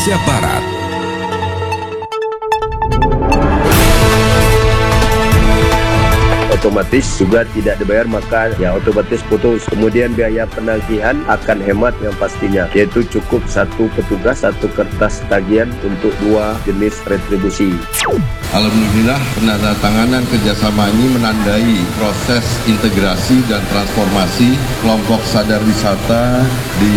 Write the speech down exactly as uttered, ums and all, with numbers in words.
Indonesia Barat. Otomatis juga tidak dibayar, maka ya otomatis putus. Kemudian biaya penagihan akan hemat yang pastinya, yaitu cukup satu petugas satu kertas tagihan untuk dua jenis retribusi. Alhamdulillah, penandatanganan kerjasama ini menandai proses integrasi dan transformasi kelompok sadar wisata di